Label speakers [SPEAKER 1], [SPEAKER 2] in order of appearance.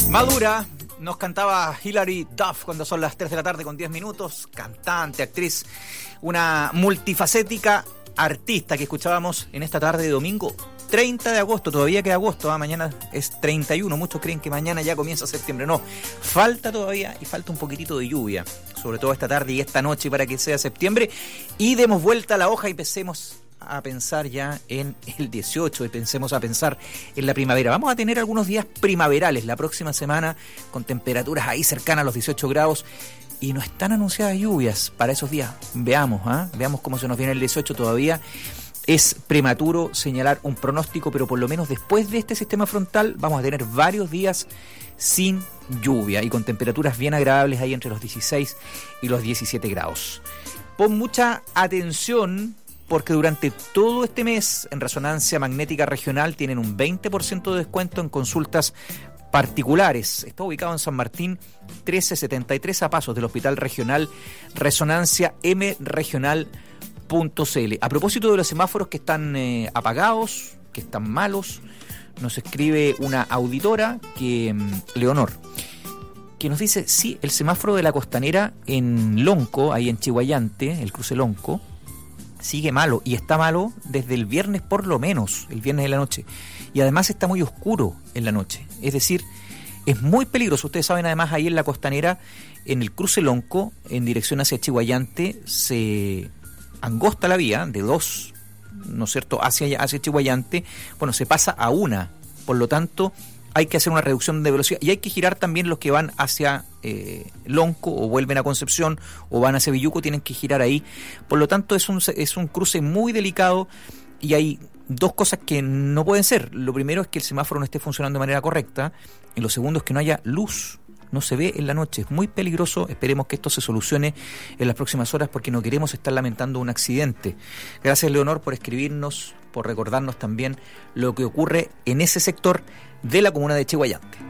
[SPEAKER 1] Madura nos cantaba Hilary Duff cuando son las 3 de la tarde con 10 minutos. Cantante, actriz, una multifacética artista que escuchábamos en esta tarde de domingo 30 de agosto. Todavía queda agosto, mañana es 31. Muchos creen que mañana ya comienza septiembre. No, falta todavía y falta un poquitito de lluvia, sobre todo esta tarde y esta noche para que sea septiembre. Y demos vuelta a la hoja y empecemos a pensar ya en el 18 y pensemos a pensar en la primavera. Vamos a tener algunos días primaverales la próxima semana con temperaturas ahí cercanas a los 18 grados y no están anunciadas lluvias para esos días. Veamos cómo se nos viene el 18 todavía. Es prematuro señalar un pronóstico, pero por lo menos después de este sistema frontal vamos a tener varios días sin lluvia y con temperaturas bien agradables ahí entre los 16 y los 17 grados. Pon mucha atención porque durante todo este mes en Resonancia Magnética Regional tienen un 20% de descuento en consultas particulares. Está ubicado en San Martín 1373 a pasos del Hospital Regional Resonancia M Regional.cl. A propósito de los semáforos que están apagados, que están malos, nos escribe una auditora que Leonor, que nos dice, sí, el semáforo de la Costanera en Lonco, ahí en Chihuayante, el cruce Lonco, sigue malo, y está malo desde el viernes por lo menos, el viernes de la noche. Y además está muy oscuro en la noche. Es decir, es muy peligroso. Ustedes saben, además, ahí en la Costanera, en el cruce Lonco, en dirección hacia Chihuayante, se angosta la vía de 2, ¿no es cierto?, hacia Chihuayante. Bueno, se pasa a 1. Por lo tanto, hay que hacer una reducción de velocidad y hay que girar también los que van hacia Lonco o vuelven a Concepción o van hacia Villuco, tienen que girar ahí. Por lo tanto, es un cruce muy delicado y hay dos cosas que no pueden ser. Lo primero es que el semáforo no esté funcionando de manera correcta y lo segundo es que no haya luz. No se ve en la noche, es muy peligroso. Esperemos que esto se solucione en las próximas horas porque no queremos estar lamentando un accidente. Gracias, Leonor, por escribirnos, por recordarnos también lo que ocurre en ese sector de la comuna de Chihuayante.